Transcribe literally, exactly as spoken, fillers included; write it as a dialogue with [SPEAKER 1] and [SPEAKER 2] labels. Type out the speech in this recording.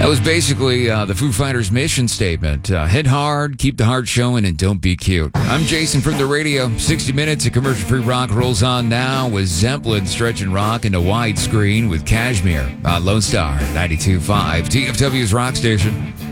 [SPEAKER 1] That was basically uh, the Foo Fighters' mission statement. Uh, hit hard, keep the heart showing, and don't be cute. I'm Jason from the radio. sixty minutes of commercial-free rock rolls on now with Zeppelin stretching rock into widescreen with Kashmir on Lone Star ninety-two point five, T F W's Rock Station.